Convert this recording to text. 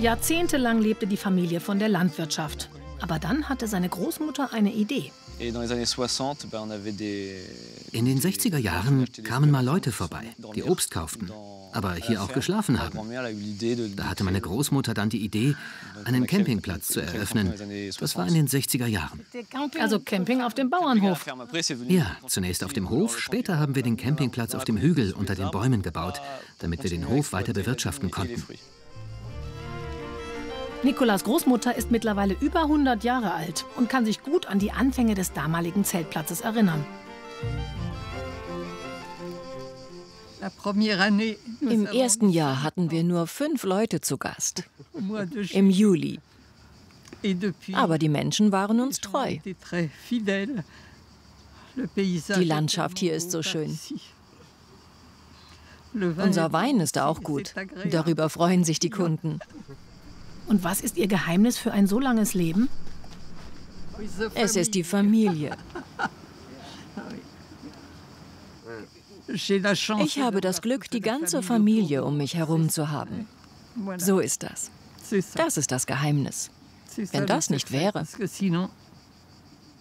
Jahrzehntelang lebte die Familie von der Landwirtschaft. Aber dann hatte seine Großmutter eine Idee. In den 60er Jahren kamen mal Leute vorbei, die Obst kauften, aber hier auch geschlafen haben. Da hatte meine Großmutter dann die Idee, einen Campingplatz zu eröffnen. Das war in den 60er Jahren. Also Camping auf dem Bauernhof. Ja, zunächst auf dem Hof, später haben wir den Campingplatz auf dem Hügel unter den Bäumen gebaut, damit wir den Hof weiter bewirtschaften konnten. Nicolas Großmutter ist mittlerweile über 100 Jahre alt und kann sich gut an die Anfänge des damaligen Zeltplatzes erinnern. Im ersten Jahr hatten wir nur 5 Leute zu Gast. Im Juli. Aber die Menschen waren uns treu. Die Landschaft hier ist so schön. Unser Wein ist auch gut. Darüber freuen sich die Kunden. Und was ist Ihr Geheimnis für ein so langes Leben? Es ist die Familie. Ich habe das Glück, die ganze Familie um mich herum zu haben. So ist das. Das ist das Geheimnis. Wenn das nicht wäre.